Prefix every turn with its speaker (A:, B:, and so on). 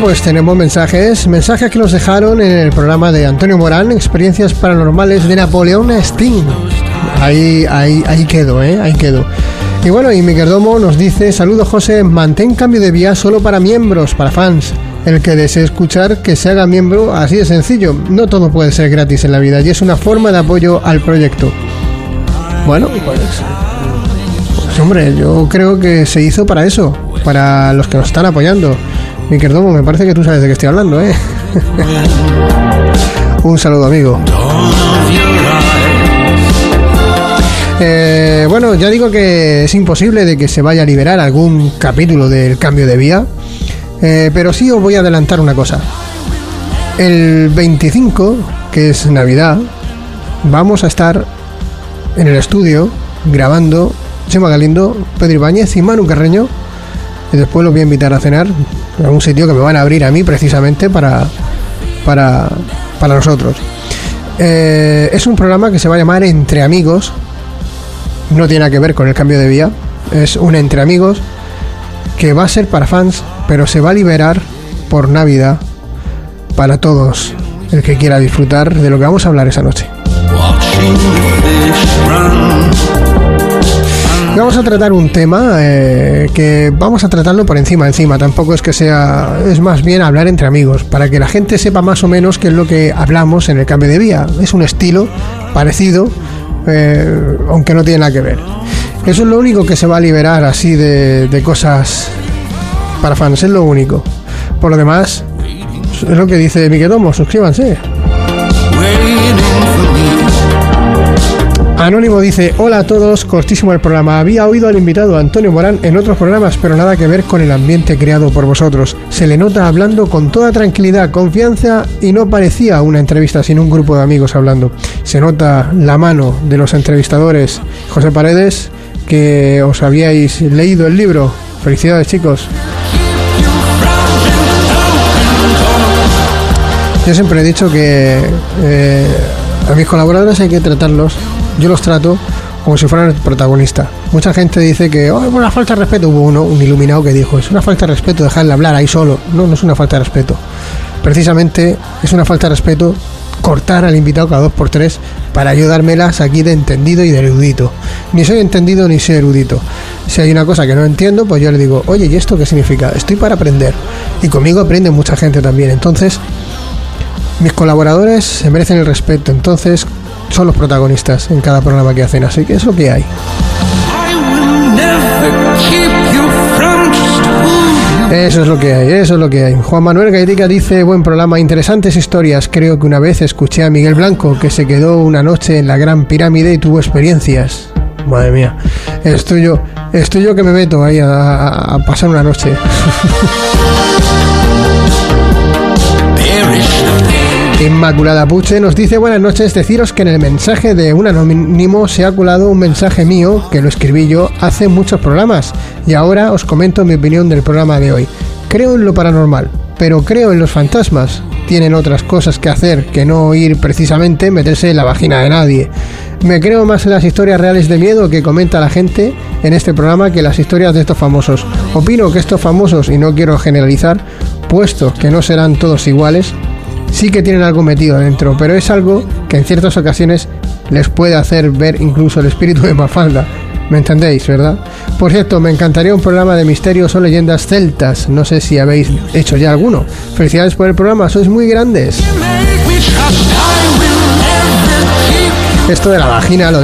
A: pues tenemos mensajes que nos dejaron en el programa de Antonio Morán, Experiencias Paranormales de Napoleón Sting. Ahí quedó, ahí quedó. Y bueno, y Miqueldomo nos dice: saludos José, mantén cambio de vía solo para miembros, para fans. El que desee escuchar, que se haga miembro, así de sencillo. No todo puede ser gratis en la vida y es una forma de apoyo al proyecto. Bueno, pues hombre, yo creo que se hizo para eso, para los que nos están apoyando. Miqueldomo, me parece que tú sabes de qué estoy hablando, ¿eh? Un saludo, amigo. Bueno, ya digo que es imposible de que se vaya a liberar algún capítulo del cambio de vía, pero sí os voy a adelantar una cosa. El 25, que es Navidad, vamos a estar en el estudio grabando Chema Galindo, Pedro Ibáñez y Manu Carreño, y después los voy a invitar a cenar a un sitio que me van a abrir a mí precisamente para nosotros. Es un programa que se va a llamar Entre Amigos. No tiene nada que ver con el cambio de vía. Es un Entre Amigos que va a ser para fans, pero se va a liberar por Navidad para todos el que quiera disfrutar de lo que vamos a hablar esa noche. Y vamos a tratar un tema que vamos a tratarlo por encima. Tampoco es que sea, es más bien hablar entre amigos, para que la gente sepa más o menos qué es lo que hablamos en el cambio de vía. Es un estilo parecido, aunque no tiene nada que ver. Eso es lo único que se va a liberar así de cosas para fans, es lo único. Por lo demás, es lo que dice Miqueldomo, suscríbanse. Anónimo dice: hola a todos, cortísimo el programa. Había oído al invitado Antonio Morán en otros programas, pero nada que ver con el ambiente creado por vosotros. Se le nota hablando con toda tranquilidad, confianza, y no parecía una entrevista sino un grupo de amigos hablando. Se nota la mano de los entrevistadores. José Paredes, que os habíais leído el libro. Felicidades, chicos. Yo siempre he dicho que a mis colaboradores hay que tratarlos. Yo los trato como si fueran el protagonista. Mucha gente dice que es una falta de respeto. Hubo un iluminado que dijo: es una falta de respeto dejarle hablar ahí solo. No es una falta de respeto. Precisamente es una falta de respeto cortar al invitado cada 2x3 para yo dármelas aquí de entendido y de erudito. Ni soy entendido ni soy erudito. Si hay una cosa que no entiendo, pues yo le digo: oye, ¿y esto qué significa? Estoy para aprender. Y conmigo aprende mucha gente también. Entonces, mis colaboradores se merecen el respeto. Entonces, son los protagonistas en cada programa que hacen, así que es lo que hay. Eso es lo que hay. Juan Manuel Gairica dice: buen programa, interesantes historias. Creo que una vez escuché a Miguel Blanco, que se quedó una noche en la Gran Pirámide y tuvo experiencias. Madre mía, estoy yo que me meto ahí a pasar una noche. Inmaculada Puche nos dice: buenas noches, deciros que en el mensaje de un anónimo se ha colado un mensaje mío que lo escribí yo hace muchos programas, y ahora os comento mi opinión del programa de hoy. Creo en lo paranormal, pero creo en los fantasmas. Tienen otras cosas que hacer que no ir precisamente meterse en la vagina de nadie. Me creo más en las historias reales de miedo que comenta la gente en este programa que las historias de estos famosos. Opino que estos famosos, y no quiero generalizar, puesto que no serán todos iguales, sí que tienen algo metido dentro, pero es algo que en ciertas ocasiones les puede hacer ver incluso el espíritu de Mafalda. ¿Me entendéis, verdad? Por cierto, me encantaría un programa de misterios o leyendas celtas. No sé si habéis hecho ya alguno. Felicidades por el programa, sois muy grandes. Esto de la vagina lo